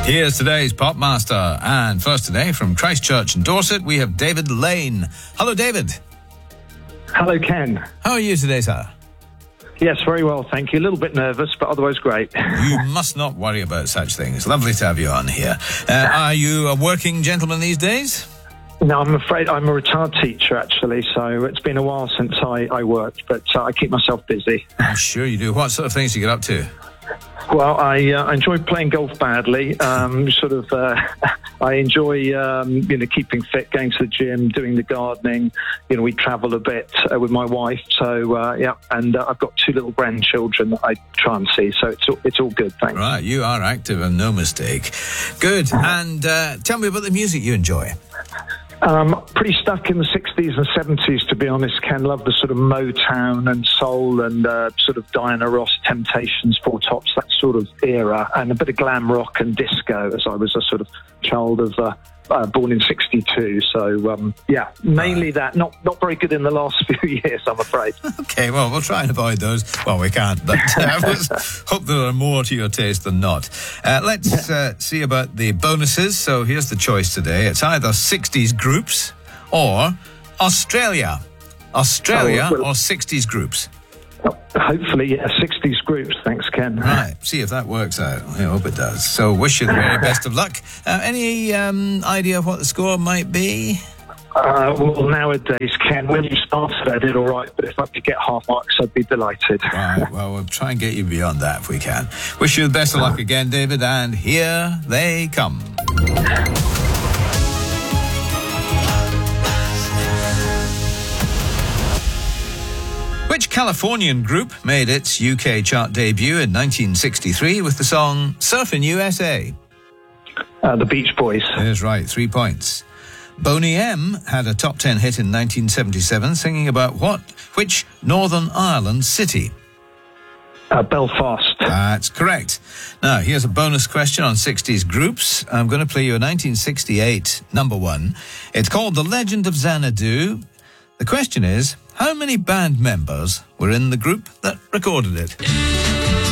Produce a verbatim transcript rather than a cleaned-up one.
Here's today's Pop Master. And first today, from Christchurch in Dorset, we have David Lane. Hello, David. Hello, Ken. How are you today, sir? Yes, very well, thank you. A little bit nervous, but otherwise great. You must not worry about such things. Lovely to have you on here. Uh, are you a working gentleman these days? No, I'm afraid I'm a retired teacher, actually, so it's been a while since I, I worked, but uh, I keep myself busy. I'm sure you do. What sort of things do you get up to? Well, I, uh, I enjoy playing golf badly. Um, sort of, uh, I enjoy, um, you know, keeping fit, going to the gym, doing the gardening. You know, we travel a bit uh, with my wife. So, uh, yeah, and uh, I've got two little grandchildren that I try and see. So it's all, it's all good, thanks. Right, you are active and no mistake. Good. And uh, tell me about the music you enjoy. Um, pretty stuck in the sixties and seventies, to be honest, Ken. Love the sort of Motown and soul and uh, sort of Diana Ross, Temptations, Four Tops, that sort of era, and a bit of glam rock and disco, as I was a sort of child of uh, uh, born in sixty-two. So, um, yeah, mainly right. that. Not not very good in the last few years, I'm afraid. Okay, well, we'll try and avoid those. Well, we can't, but uh, let's hope there are more to your taste than not. Uh, let's uh, see about the bonuses. So here's the choice today. It's either sixties groups or Australia. Australia oh, well, or sixties groups. Hopefully, yeah, sixties groups. Thanks, Ken. Right, see if that works out. I hope it does. So wish you the very best of luck. Uh, any um, idea of what the score might be? Uh, well, nowadays, Ken, when you started, I did all right, but if I could get half marks, I'd be delighted. Right, well, we'll try and get you beyond that if we can. Wish you the best of luck again, David, and here they come. Which Californian group made its U K chart debut in nineteen sixty-three with the song Surfin' U S A? Uh, the Beach Boys. That is right, three points. Boney M had a top ten hit in nineteen seventy-seven singing about what? Which Northern Ireland city? Uh, Belfast. That's correct. Now, here's a bonus question on sixties groups. I'm going to play you a nineteen sixty-eight number one. It's called The Legend of Xanadu. The question is, how many band members were in the group that recorded it?